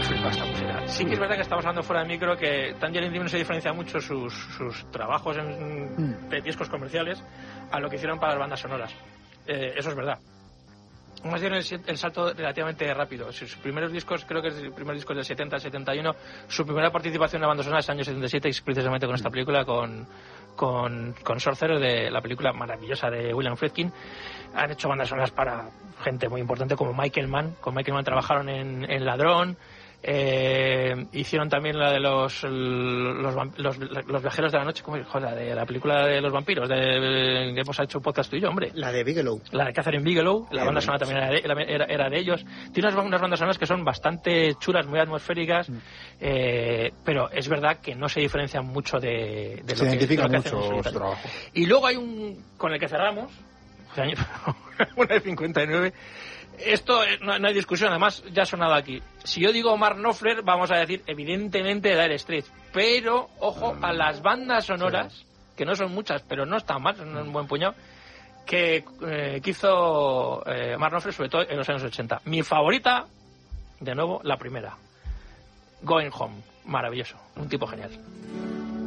flipa esta música. Sí que es verdad que estamos hablando fuera de micro que Tangerine Dream no se diferencia mucho sus trabajos de discos comerciales a lo que hicieron para las bandas sonoras. Eso es verdad. Más bien el salto relativamente rápido. Sus primeros discos, creo que es el primer disco del 70 al 71. Su primera participación en la banda sonora es el año 77, y precisamente con esta película, con Sorcerer, de la película maravillosa de William Friedkin. Han hecho bandas sonoras para gente muy importante como Michael Mann. Con Michael Mann trabajaron en Ladrón. Hicieron también la de los viajeros de la noche, de la película de los vampiros, que hemos hecho un podcast tú y yo, hombre. La de Bigelow. La de Catherine Bigelow, la banda sonora también era de ellos. Tiene unas bandas sonoras que son bastante chulas, muy atmosféricas, pero es verdad que no se diferencian mucho de lo que se identifica que mucho su trabajo. Y luego hay con el que cerramos, una de 59. Esto no hay discusión, además ya ha sonado aquí. Si yo digo Mark Knopfler, vamos a decir evidentemente Dire Straits, pero ojo a las bandas sonoras, que no son muchas, pero no están mal, son un buen puñado, que hizo Mark Knopfler, sobre todo en los años 80. Mi favorita, de nuevo, la primera, Going Home, maravilloso, un tipo genial.